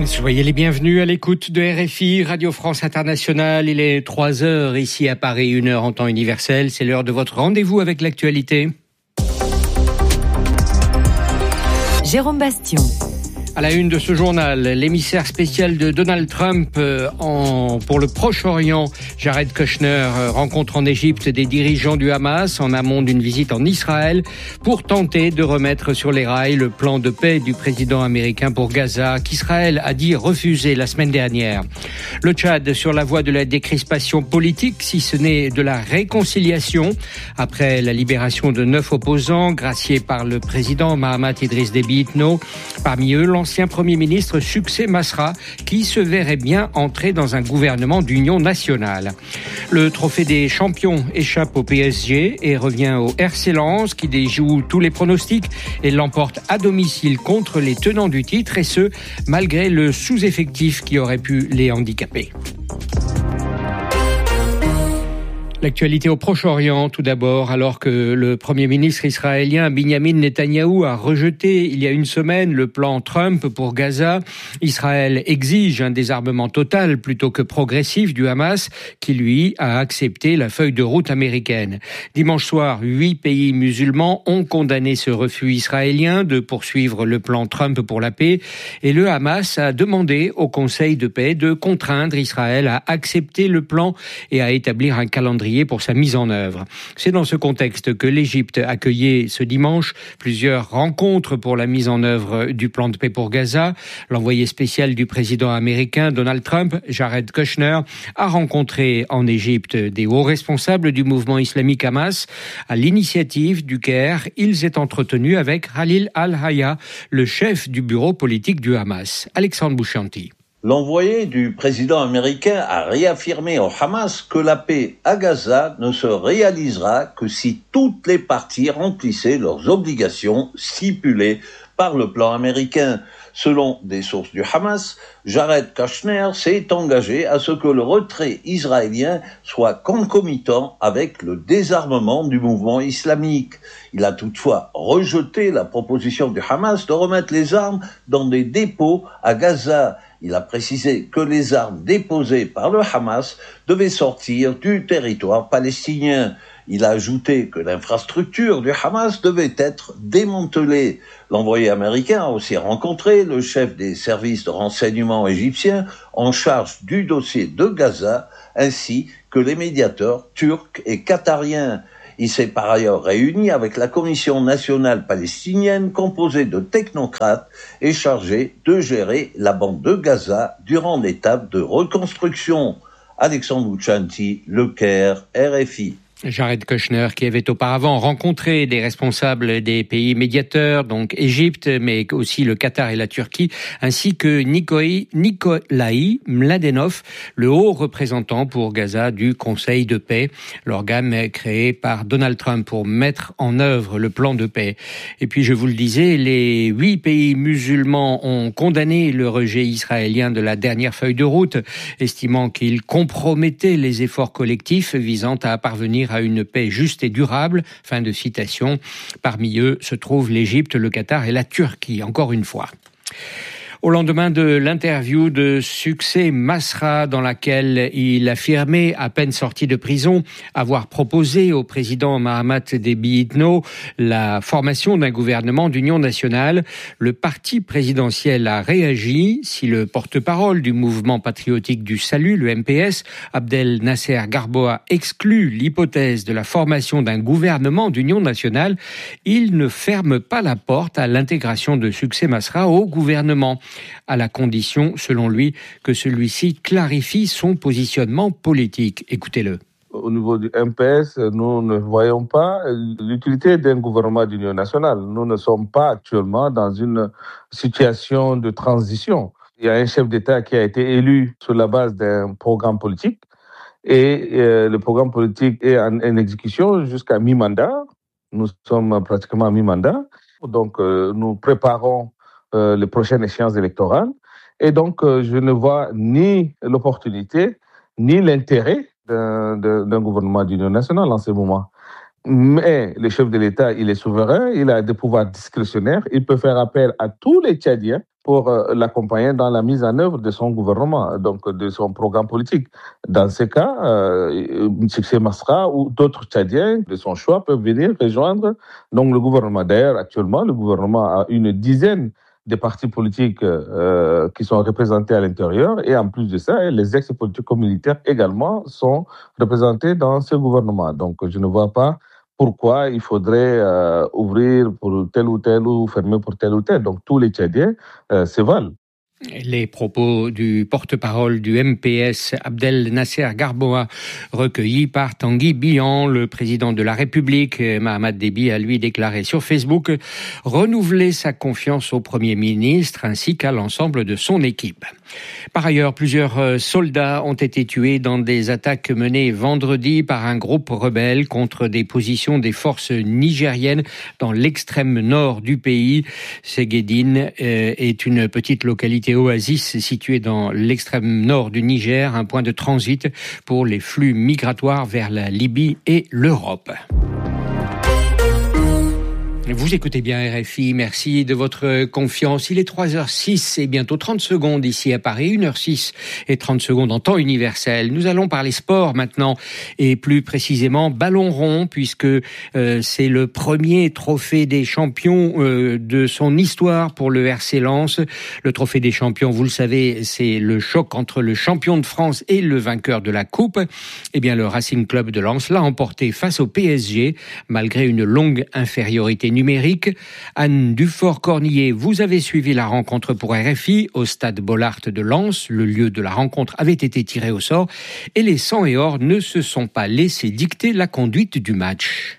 Soyez les bienvenus à l'écoute de RFI, Radio France Internationale. Il est 3h ici à Paris, 1h en temps universel. C'est l'heure de votre rendez-vous avec l'actualité. Jérôme Bastion. À la une de ce journal, l'émissaire spécial de Donald Trump pour le Proche-Orient, Jared Kushner, rencontre en Égypte des dirigeants du Hamas en amont d'une visite en Israël pour tenter de remettre sur les rails le plan de paix du président américain pour Gaza qu'Israël a dit refuser la semaine dernière. Le Tchad sur la voie de la décrispation politique, si ce n'est de la réconciliation, après la libération de 9 opposants graciés par le président Mahamat Idriss Déby Itno. Parmi eux, l'ancien Premier ministre Succès Masra, qui se verrait bien entrer dans un gouvernement d'union nationale. Le trophée des champions échappe au PSG et revient au RC Lens, qui déjoue tous les pronostics et l'emporte à domicile contre les tenants du titre, et ce, malgré le sous-effectif qui aurait pu les handicaper. L'actualité au Proche-Orient, tout d'abord, alors que le Premier ministre israélien Binyamin Netanyahou a rejeté il y a une semaine le plan Trump pour Gaza. Israël exige un désarmement total plutôt que progressif du Hamas, qui lui a accepté la feuille de route américaine. Dimanche soir, 8 pays musulmans ont condamné ce refus israélien de poursuivre le plan Trump pour la paix, et le Hamas a demandé au Conseil de paix de contraindre Israël à accepter le plan et à établir un calendrier pour sa mise en œuvre. C'est dans ce contexte que l'Égypte accueillait ce dimanche plusieurs rencontres pour la mise en œuvre du plan de paix pour Gaza. L'envoyé spécial du président américain Donald Trump, Jared Kushner, a rencontré en Égypte des hauts responsables du mouvement islamique Hamas. À l'initiative du Caire, il s'est entretenu avec Khalil al-Hayya, le chef du bureau politique du Hamas. Alexandre Bouchanti. L'envoyé du président américain a réaffirmé au Hamas que la paix à Gaza ne se réalisera que si toutes les parties remplissaient leurs obligations stipulées par le plan américain. Selon des sources du Hamas, Jared Kushner s'est engagé à ce que le retrait israélien soit concomitant avec le désarmement du mouvement islamique. Il a toutefois rejeté la proposition du Hamas de remettre les armes dans des dépôts à Gaza. Il a précisé que les armes déposées par le Hamas devaient sortir du territoire palestinien. Il a ajouté que l'infrastructure du Hamas devait être démantelée. L'envoyé américain a aussi rencontré le chef des services de renseignement égyptiens en charge du dossier de Gaza, ainsi que les médiateurs turcs et qatariens. Il s'est par ailleurs réuni avec la Commission nationale palestinienne composée de technocrates et chargée de gérer la bande de Gaza durant l'étape de reconstruction. Alexandre Bouchanti, Le Caire, RFI. Jared Kushner, qui avait auparavant rencontré des responsables des pays médiateurs, donc Égypte, mais aussi le Qatar et la Turquie, ainsi que Nikolai Mladenov, le haut représentant pour Gaza du Conseil de paix, l'organe créé par Donald Trump pour mettre en œuvre le plan de paix. Et puis, je vous le disais, les 8 pays musulmans ont condamné le rejet israélien de la dernière feuille de route, estimant qu'il compromettait les efforts collectifs visant à parvenir à une paix juste et durable. Fin de citation. Parmi eux se trouvent l'Égypte, le Qatar et la Turquie, encore une fois. Au lendemain de l'interview de Succès Masra, dans laquelle il affirmait, à peine sorti de prison, avoir proposé au président Mahamat Déby Itno la formation d'un gouvernement d'union nationale, le parti présidentiel a réagi. Si le porte-parole du mouvement patriotique du salut, le MPS, Abdel Nasser Garboua, exclut l'hypothèse de la formation d'un gouvernement d'union nationale, il ne ferme pas la porte à l'intégration de Succès Masra au gouvernement, à la condition, selon lui, que celui-ci clarifie son positionnement politique. Écoutez-le. Au niveau du MPS, nous ne voyons pas l'utilité d'un gouvernement d'union nationale. Nous ne sommes pas actuellement dans une situation de transition. Il y a un chef d'État qui a été élu sur la base d'un programme politique et le programme politique est en exécution jusqu'à mi-mandat. Nous sommes pratiquement à mi-mandat. Donc, nous préparons les prochaines échéances électorales. Et donc, je ne vois ni l'opportunité, ni l'intérêt d'un gouvernement d'union nationale en ce moment. Mais le chef de l'État, il est souverain, il a des pouvoirs discrétionnaires, il peut faire appel à tous les Tchadiens pour l'accompagner dans la mise en œuvre de son gouvernement, donc de son programme politique. Dans ce cas, Mtshekche Masra ou d'autres Tchadiens de son choix peuvent venir rejoindre donc le gouvernement. D'ailleurs, actuellement, le gouvernement a une dizaine de partis politiques qui sont représentés à l'intérieur, et en plus de ça, les ex-politico-militaires également sont représentés dans ce gouvernement. Donc, je ne vois pas pourquoi il faudrait ouvrir pour tel ou tel ou fermer pour tel ou tel. Donc, tous les Tchadiens se valent. Les propos du porte-parole du MPS, Abdel Nasser Garboa, recueillis par Tanguy Bihan. Le président de la République, Mahamat Déby, a lui déclaré sur Facebook renouveler sa confiance au Premier ministre ainsi qu'à l'ensemble de son équipe. Par ailleurs, plusieurs soldats ont été tués dans des attaques menées vendredi par un groupe rebelle contre des positions des forces nigériennes dans l'extrême nord du pays. Ségédine est une petite localité oasis située dans l'extrême nord du Niger, un point de transit pour les flux migratoires vers la Libye et l'Europe. Vous écoutez bien RFI, merci de votre confiance. Il est 3h06 et bientôt 30 secondes ici à Paris, 1h06 et 30 secondes en temps universel. Nous allons parler sport maintenant et plus précisément ballon rond puisque c'est le premier trophée des champions de son histoire pour le RC Lens. Le trophée des champions, vous le savez, c'est le choc entre le champion de France et le vainqueur de la coupe. Eh bien, le Racing Club de Lens l'a emporté face au PSG malgré une longue infériorité numérique. Anne Dufort-Cornillet, vous avez suivi la rencontre pour RFI au stade Bollaert de Lens. Le lieu de la rencontre avait été tiré au sort et les Sang et Or ne se sont pas laissés dicter la conduite du match.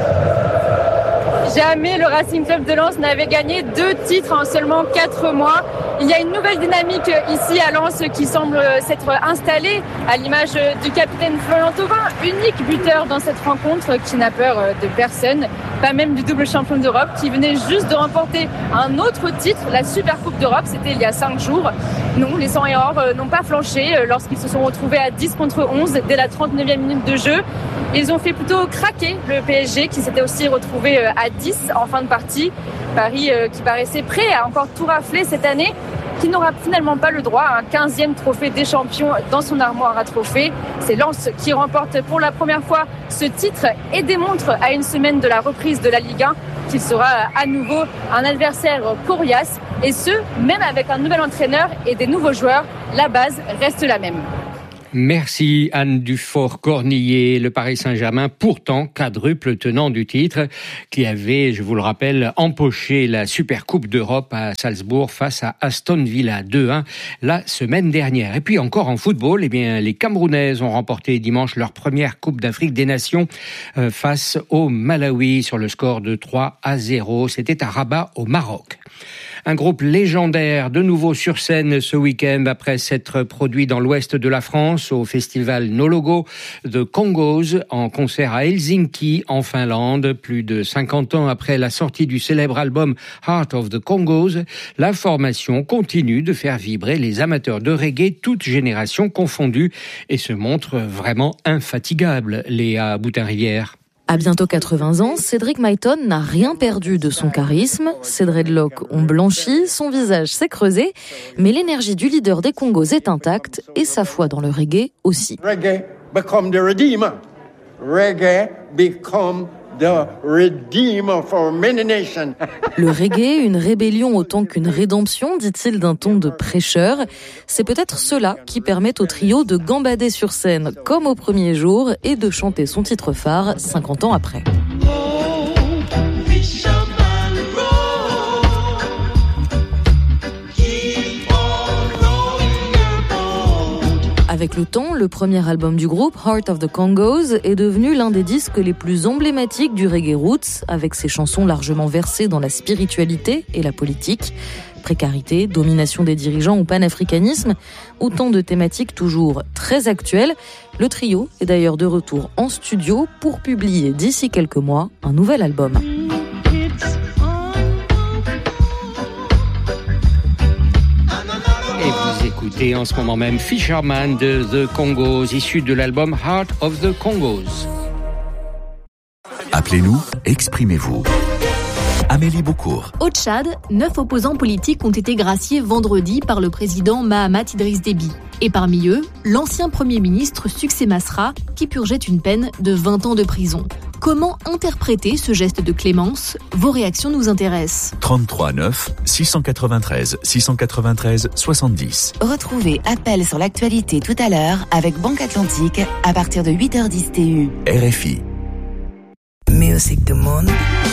Jamais le Racing Club de Lens n'avait gagné 2 titres en seulement 4 mois. Il y a une nouvelle dynamique ici à Lens qui semble s'être installée à l'image du capitaine Florian Thauvin, unique buteur dans cette rencontre qui n'a peur de personne, pas même du double champion d'Europe qui venait juste de remporter un autre titre, la Super Coupe d'Europe, c'était il y a 5 jours. Non, les Sang et Or n'ont pas flanché lorsqu'ils se sont retrouvés à 10 contre 11 dès la 39e minute de jeu. Ils ont fait plutôt craquer le PSG qui s'était aussi retrouvé à 10 en fin de partie. Paris qui paraissait prêt à encore tout rafler cette année, qui n'aura finalement pas le droit à un 15e trophée des champions dans son armoire à trophées. C'est Lens qui remporte pour la première fois ce titre et démontre à une semaine de la reprise de la Ligue 1 qu'il sera à nouveau un adversaire coriace, et ce, même avec un nouvel entraîneur et des nouveaux joueurs, la base reste la même. Merci Anne Dufort-Cornillet. Le Paris Saint-Germain, pourtant quadruple tenant du titre, qui avait, je vous le rappelle, empoché la Super Coupe d'Europe à Salzbourg face à Aston Villa 2-1 la semaine dernière. Et puis encore en football, eh bien, les Camerounaises ont remporté dimanche leur première Coupe d'Afrique des Nations face au Malawi sur le score de 3-0. C'était à Rabat au Maroc. Un groupe légendaire de nouveau sur scène ce week-end après s'être produit dans l'ouest de la France au festival No Logo de Congos en concert à Helsinki en Finlande. Plus de 50 ans après la sortie du célèbre album Heart of the Congos, la formation continue de faire vibrer les amateurs de reggae toutes générations confondues et se montre vraiment infatigable. Léa Boutin-Rivière. À bientôt 80 ans, Cédric Myton n'a rien perdu de son charisme. Ses dreadlocks ont blanchi, son visage s'est creusé, mais l'énergie du leader des Congos est intacte et sa foi dans le reggae aussi. Reggae become the redeemer. Reggae become the redeemer for many nations. Le reggae, une rébellion autant qu'une rédemption, dit-il d'un ton de prêcheur. C'est peut-être cela qui permet au trio de gambader sur scène comme au premier jour et de chanter son titre phare 50 ans après. Avec le temps, le premier album du groupe, Heart of the Congos, est devenu l'un des disques les plus emblématiques du reggae roots, avec ses chansons largement versées dans la spiritualité et la politique. Précarité, domination des dirigeants ou panafricanisme, autant de thématiques toujours très actuelles. Le trio est d'ailleurs de retour en studio pour publier d'ici quelques mois un nouvel album. Et vous écoutez en ce moment même Fisherman de The Congos, issu de l'album Heart of the Congos. Appelez-nous, exprimez-vous. Amélie Beaucourt. Au Tchad, 9 opposants politiques ont été graciés vendredi par le président Mahamat Idriss Déby. Et parmi eux, l'ancien Premier ministre Succé Masra, qui purgeait une peine de 20 ans de prison. Comment interpréter ce geste de clémence ? Vos réactions nous intéressent. 33 9 693 693 70. Retrouvez Appel sur l'actualité tout à l'heure avec Banque Atlantique à partir de 8h10 TU. RFI. Music du monde.